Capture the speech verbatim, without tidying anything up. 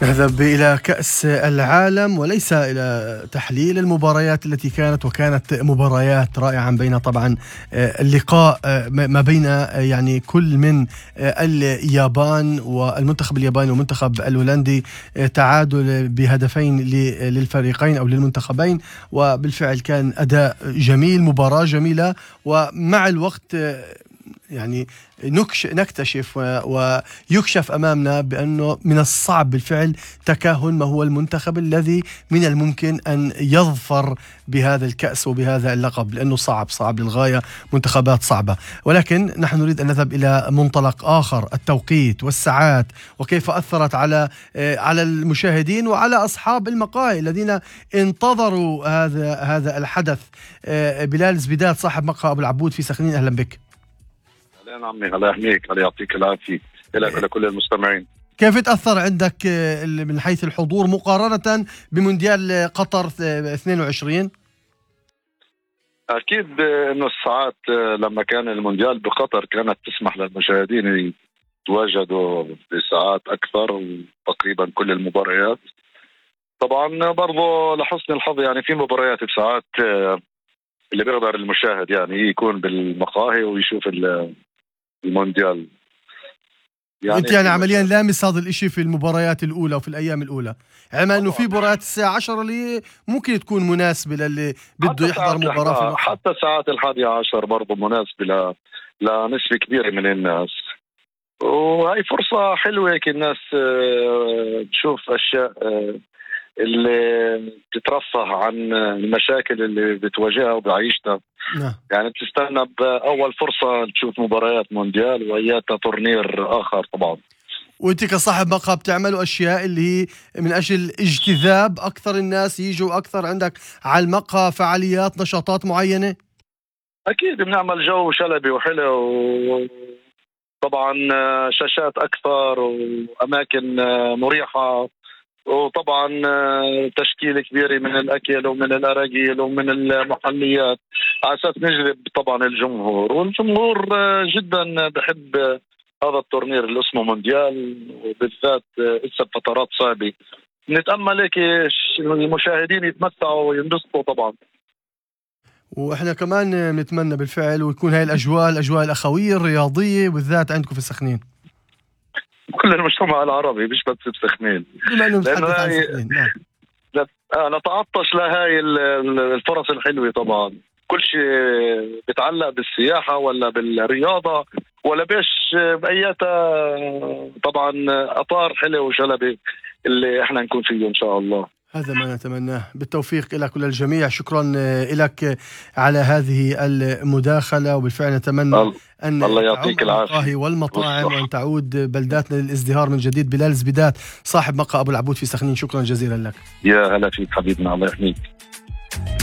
نذهب إلى كأس العالم وليس إلى تحليل المباريات التي كانت، وكانت مباريات رائعة بين طبعا اللقاء ما بين يعني كل من اليابان والمنتخب الياباني والمنتخب الهولندي، تعادل بهدفين للفريقين أو للمنتخبين، وبالفعل كان أداء جميل، مباراة جميلة. ومع الوقت يعني نكتشف ويكشف أمامنا بأنه من الصعب بالفعل تكهن ما هو المنتخب الذي من الممكن أن يظفر بهذا الكأس وبهذا اللقب، لأنه صعب صعب للغاية، منتخبات صعبة. ولكن نحن نريد أن نذهب إلى منطلق آخر، التوقيت والساعات، وكيف أثرت على على المشاهدين وعلى أصحاب المقاهي الذين انتظروا هذا هذا الحدث. بلال زبيدات صاحب مقهى أبو العبود في سخنين، أهلا بك. أهلا عمي، الله يحميك، الله يعطيك العافية، لك ولكل المستمعين. كيف تأثر عندك من حيث الحضور مقارنة بمونديال قطر اثنين وعشرين؟ أكيد إنه الساعات لما كان المونديال بقطر كانت تسمح للمشاهدين يتواجدوا بساعات أكثر، وتقريبا كل المباريات. طبعا برضو لحسن الحظ يعني في مباريات بساعات اللي بيقدر المشاهد يعني يكون بالمقاهي ويشوف المونديال. يعني انت يعني عمليا لامس هذا الاشي في المباريات الاولى وفي الايام الاولى، علما انه في مباريات الساعه عشرة اللي ممكن تكون مناسبه للي بده يحضر مباراه في المقهى. حتى ساعات الحادية عشر برضه مناسبه ل... لنسبه كبيره من الناس، وهي فرصه حلوه هيك الناس تشوف اشياء اللي بتترفه عن المشاكل اللي بتواجهها وبعيشتها. نعم. يعني بتستنى بأول فرصة تشوف مباريات مونديال وإياتها تورنير آخر طبعا. وانت كصاحب مقهى بتعملوا أشياء اللي هي من أجل اجتذاب أكثر الناس يجوا أكثر عندك على المقهى، فعاليات نشاطات معينة؟ أكيد بنعمل جو شلبي وحلو، وطبعا شاشات أكثر وأماكن مريحة، وطبعا تشكيلة كبيرة من الأكل ومن الأراجيل ومن المحليات على أساس نجذب طبعا الجمهور. والجمهور جدا بحب هذا التورنير اللي اسمه مونديال، وبالذات لسه بفترات صعبة نتأمل هيك المشاهدين يتمتعوا وينبسطوا طبعا. واحنا كمان نتمنى بالفعل ويكون هاي الأجواء الأجواء الأخوية الرياضية بالذات عندكم في سخنين. كل المجتمع العربي مش بس بسخنين، لأنه هاي... نعم. نتعطش لهاي الفرص الحلوة. طبعا كل شيء بيتعلق بالسياحة ولا بالرياضة ولا بيش بأياتها، طبعا أطار حلو وشلبي اللي احنا نكون فيه إن شاء الله. هذا ما نتمناه، بالتوفيق لك وللجميع. شكرا لك على هذه المداخلة، وبالفعل نتمنى الله. أن الله يعطيك العافية والمطاعم وأن تعود بلداتنا للازدهار من جديد. بلال زبيدات صاحب مقهى أبو العبود في سخنين، شكرا جزيلا لك. يا هلا فيك حبيبنا، الله يحميك.